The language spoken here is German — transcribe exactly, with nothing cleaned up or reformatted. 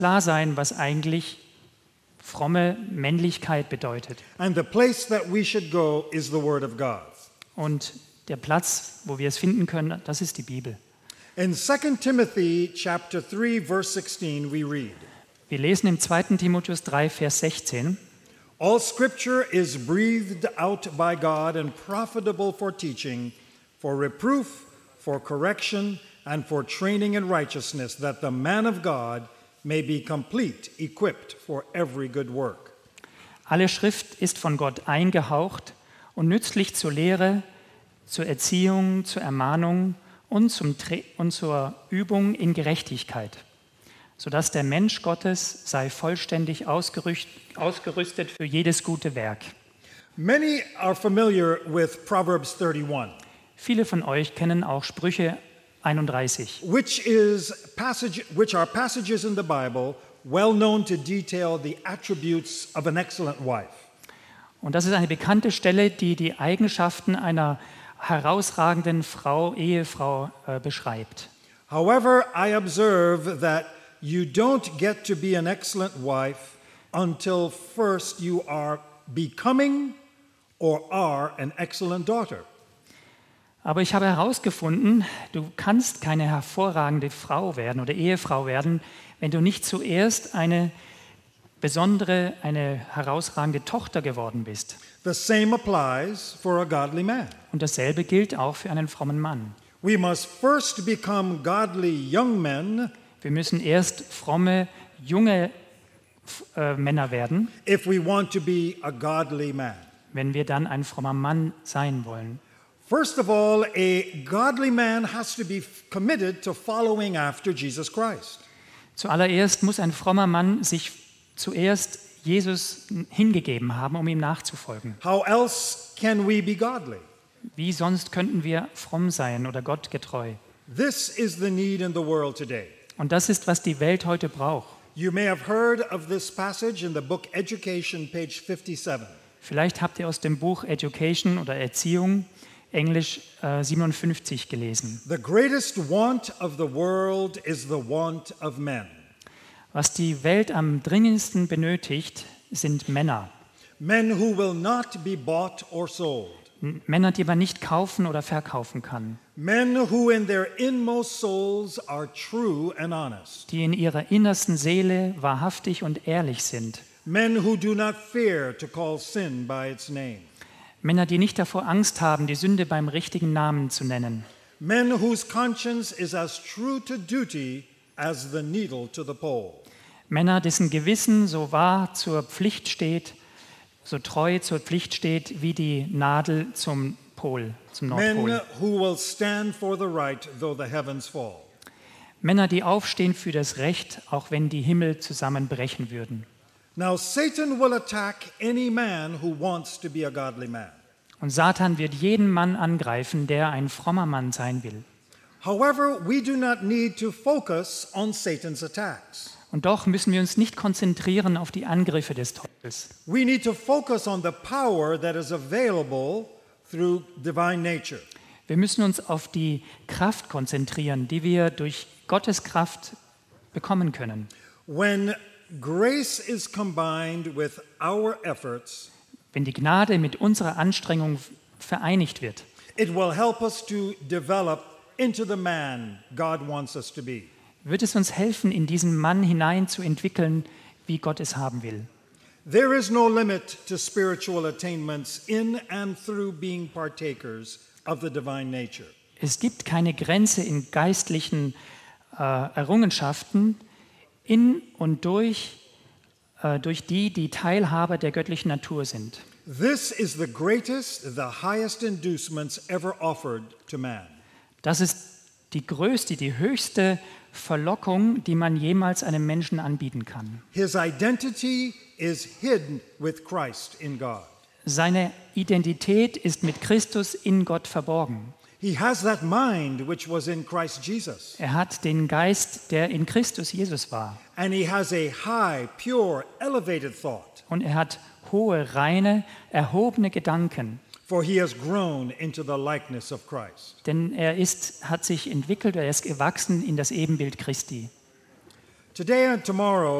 klar sein, was eigentlich fromme Männlichkeit bedeutet. And the place that we should go is the Word of God. Und der Platz, wo wir es finden können, das ist die Bibel. In Second Timothy chapter three verse sixteen we read, Wir lesen im zweiten Timotheus drei, Vers sechzehn. all scripture is breathed out by God and profitable for teaching, for reproof, for correction, and for training in righteousness, that the man of God may be complete, equipped for every good work. Alle Schrift ist von Gott eingehaucht und nützlich zur Lehre, zur Erziehung, zur Ermahnung und, zum Tra- und zur Übung in Gerechtigkeit, sodass der Mensch Gottes sei vollständig ausgerüst- ausgerüstet für jedes gute Werk. Many are familiar with Proverbs thirty-one, Viele von euch kennen auch Sprüche einunddreißig, which is passage which are passages in the Bible well known to detail the attributes of an excellent wife. und das ist eine bekannte Stelle, die die Eigenschaften einer herausragenden Frau, Ehefrau äh, beschreibt. However, I observe that you don't get to be an excellent wife until first you are becoming or are an excellent daughter. Aber ich habe herausgefunden, du kannst keine hervorragende Frau werden oder Ehefrau werden, wenn du nicht zuerst eine besondere, eine herausragende Tochter geworden bist. The same applies for a godly man. Und dasselbe gilt auch für einen frommen Mann. We must first become godly young men Wir müssen erst fromme, junge äh, Männer werden, if we want to be a godly man. wenn wir dann ein frommer Mann sein wollen. First of all, a godly man has to be committed to following after Jesus Christ. Zuallererst muss ein frommer Mann sich zuerst Jesus hingegeben haben, um ihm nachzufolgen. How else can we be godly? Wie sonst könnten wir fromm sein oder Gott getreu? This is the need in the world today. Und das ist, was die Welt heute braucht. You may have heard of this passage in the book Education, page fifty-seven. Vielleicht habt ihr aus dem Buch Education oder Erziehung, Englisch äh, siebenundfünfzig gelesen. The greatest want of the world is the want of men. Was die Welt am dringendsten benötigt, sind Männer. Men who will not be bought or sold. M- Männer, die man nicht kaufen oder verkaufen kann. Men who in their inmost souls are true and honest. Die in ihrer innersten Seele wahrhaftig und ehrlich sind. Men who do not fear to call sin by its name. Männer, die nicht davor Angst haben, die Sünde beim richtigen Namen zu nennen. Men whose conscience is as true to duty as the needle to the pole. Männer, dessen Gewissen so wahr zur Pflicht steht, so treu zur Pflicht steht, wie die Nadel zum Pol, zum Nordpol. Men who will stand for the right though the heavens fall. Männer, die aufstehen für das Recht, auch wenn die Himmel zusammenbrechen würden. Now Satan will attack any man who wants to be a godly man. Und Satan wird jeden Mann angreifen, der ein frommer Mann sein will. However, we do not need to focus on Satan's attacks. Und doch müssen wir uns nicht konzentrieren auf die Angriffe des Teufels. We need to focus on the power that is available through divine nature. Wir müssen uns auf die Kraft konzentrieren, die wir durch Gottes Kraft bekommen können. When grace is combined with our efforts, Wenn die Gnade mit unserer Anstrengung vereinigt wird, it will help us to develop into the man God wants us to be. wird es uns helfen, in diesen Mann hinein zu entwickeln, wie Gott es haben will. There is no limit to spiritual attainments in and through being partakers of the divine nature. Es gibt keine Grenze in geistlichen äh, Errungenschaften in und durch, äh, durch die, die Teilhaber der göttlichen Natur sind. This is the greatest, the highest inducements ever offered to man. Das ist die größte, die höchste Verlockung, die man jemals einem Menschen anbieten kann. His identity is hidden with Christ in God. Seine Identität ist mit Christus in Gott verborgen. He has that mind which was in Christ Jesus. Er hat den Geist, der in Christus Jesus war. And he has a high, pure, elevated thought. Und er hat hohe, reine, erhobene Gedanken. For he has grown into the likeness of Christ. Denn er ist, hat sich entwickelt, er ist gewachsen in das Ebenbild Christi. Today and tomorrow,